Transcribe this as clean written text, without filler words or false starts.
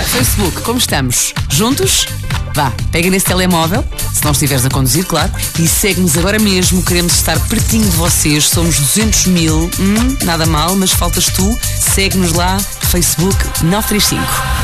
Facebook, como estamos? Juntos? Vá, pega nesse telemóvel, se não estiveres a conduzir, claro, e segue-nos agora mesmo. Queremos estar pertinho de vocês. Somos 200 mil. Nada mal, mas faltas tu. Segue-nos lá, Facebook 935.